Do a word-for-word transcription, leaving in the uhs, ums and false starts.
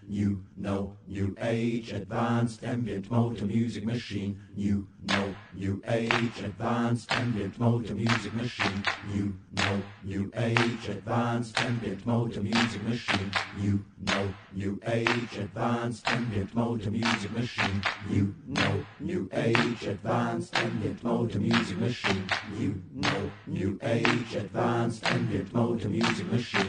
New, no, new age, advanced ambient motor music machine. New, no, new age, advanced ambient motor music machine. New, no, new age, advanced ambient motor music machine. New, no, new age, advanced ambient motor music machine. New, no, new age, advanced ambient motor music machine. New, no, new age, advanced ambient motor music machine.